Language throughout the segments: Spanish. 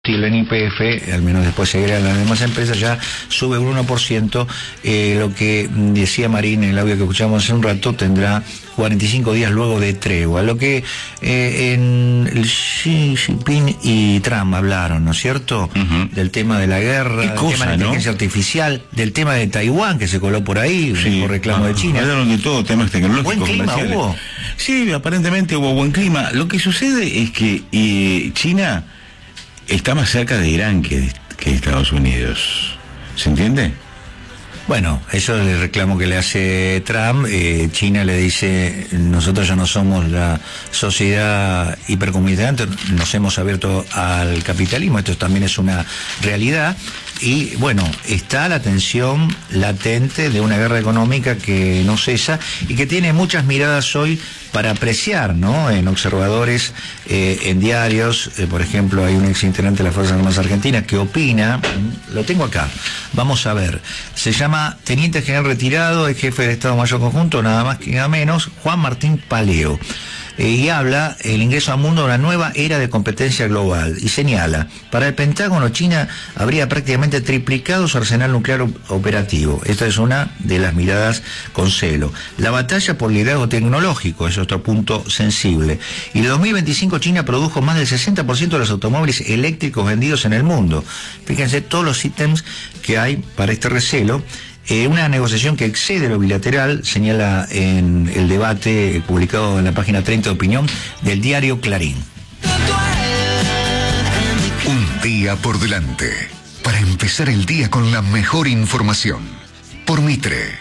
Si el YPF, al menos después seguirá las demás empresas, ya sube un 1%, lo que decía Marín en el audio que escuchamos hace un rato, tendrá 45 días luego de tregua, lo que en el Xi Jinping y Trump hablaron, ¿no es cierto? Del tema de la guerra, del tema de la inteligencia artificial, del tema de Taiwán que se coló por ahí, por reclamo de China. Hablaron de todo, temas tecnológicos. ¿Buen clima hubo? Sí, aparentemente hubo buen clima. Lo que sucede es que China está más cerca de Irán que Estados Unidos. ¿Se entiende? Bueno, eso es el reclamo que le hace Trump. China le dice, nosotros ya no somos la sociedad hipercomunitaria, nos hemos abierto al capitalismo, esto también es una realidad. Y bueno, está la tensión latente de una guerra económica que no cesa y que tiene muchas miradas hoy para apreciar, ¿no? En observadores, en diarios, por ejemplo, hay un ex integrante de las Fuerzas Armadas Argentinas que opina, lo tengo acá, vamos a ver, se llama Teniente General Retirado, es jefe de Estado Mayor Conjunto, nada más que nada menos, Juan Martín Paleo. Y habla el ingreso al mundo de una nueva era de competencia global y señala, para el Pentágono China habría prácticamente triplicado su arsenal nuclear operativo. Esta es una de las miradas con celo. La batalla por liderazgo tecnológico es otro punto sensible. Y en 2025 China produjo más del 60% de los automóviles eléctricos vendidos en el mundo. Fíjense todos los ítems que hay para este recelo. Una negociación que excede lo bilateral, señala en el debate publicado en la página 30 de Opinión del diario Clarín. Un día por delante, para empezar el día con la mejor información. Por Mitre.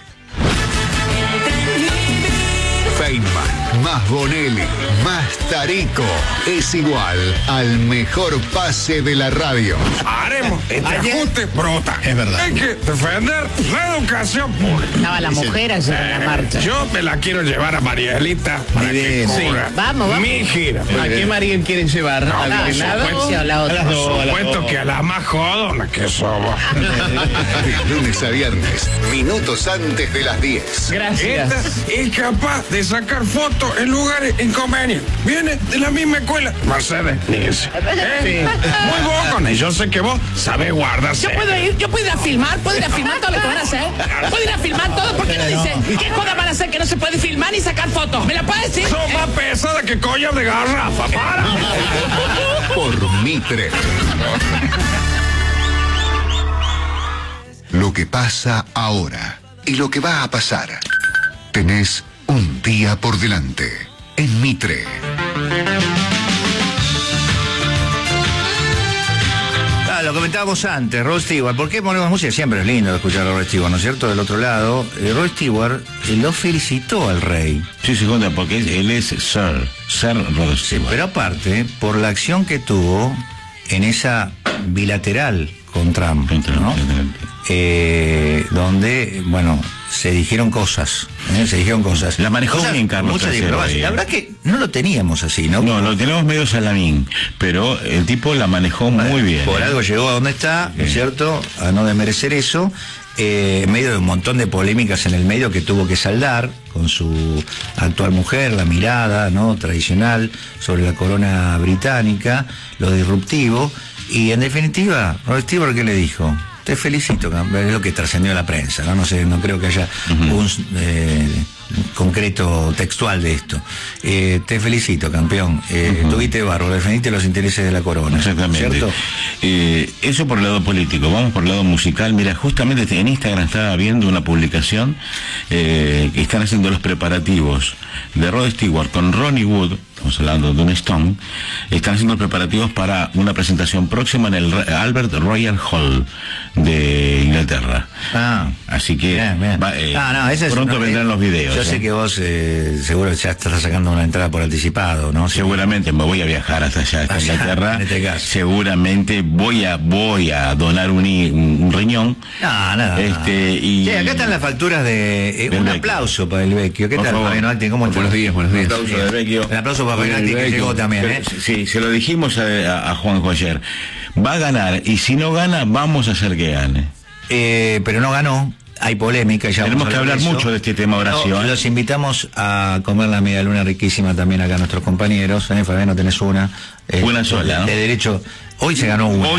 Feynman, más Bonelli, más Tarico, es igual al mejor pase de la radio. Haremos este ajuste brota. Es verdad. Hay que defender la educación pública. Estaba la mujer ayer en la marcha. Yo me la quiero llevar a Marielita para que cubra Vamos. mi gira. ¿A qué Mariel quieren llevar? No, ¿Al venado? A la otra. Por supuesto que a la más jodona que somos. De lunes a viernes, minutos antes de las 10. Gracias. Esta es capaz de sacar fotos en lugares inconvenientes. Viene de la misma escuela. Mercedes Nielsen. Muy bocones. Yo sé que vos sabés guardarse. Yo puedo ir a filmar todo lo que van a hacer. Puedo ir a filmar todo. ¿Por qué no dicen qué cosas van a hacer que no se puede filmar ni sacar fotos? ¿Me la puedes decir? Son más pesadas que collar de garrafa. Para. Por Mitre. Lo que pasa ahora y lo que va a pasar. Tenés un día por delante en Mitre. Lo comentábamos antes, Rod Stewart. ¿Por qué ponemos música? Siempre es lindo escuchar a Rod Stewart, ¿no es cierto? Del otro lado, Rod Stewart lo felicitó al rey. Sí, porque él es Sir Rod Stewart. Pero aparte, por la acción que tuvo en esa bilateral con Trump, ¿no? Donde, bueno, se dijeron cosas. La manejó bien Carlos III. La verdad que no lo teníamos así, ¿no? No, lo tenemos medio salamín, pero el tipo la manejó muy bien. Por algo llegó a donde está, ¿no es cierto? A no desmerecer eso. En medio de un montón de polémicas en el medio que tuvo que saldar con su actual mujer, la mirada, ¿no? Tradicional sobre la corona británica, lo disruptivo. Y en definitiva, Rod Stewart, ¿qué le dijo? Te felicito, es lo que trascendió a la prensa, ¿no? No sé, no creo que haya un concreto textual de esto. Te felicito, campeón. Tuviste bárbaro, defendiste los intereses de la corona. Exactamente. ¿Cierto? Eso por el lado político. Vamos por el lado musical. Mira, justamente en Instagram estaba viendo una publicación que están haciendo los preparativos de Rod Stewart con Ronnie Wood. Estamos hablando de un Stone. Están haciendo los preparativos para una presentación próxima en el Albert Royal Hall de Inglaterra. Así que bien. pronto vendrán los videos. Yo sé que vos seguro ya estás sacando una entrada por anticipado, ¿no? Seguramente me voy a viajar hasta allá, hasta Inglaterra. En este caso. Seguramente voy a donar un riñón. Y acá están las facturas de un aplauso para el Vecchio. ¿Qué tal, Fabián Alti? ¿Cómo estás? Buenos días. Un aplauso para Fabián Alti, que llegó también, Sí, se lo dijimos a Juanjo ayer. Va a ganar, y si no gana, vamos a hacer que gane. Pero no ganó. hay polémica. Ya tenemos que hablar de eso. mucho de este tema, Horacio. Los invitamos a comer la medialuna riquísima también acá a nuestros compañeros. Fabián, no tenés una. Una sola, ¿no? De derecho. Hoy se ganó una.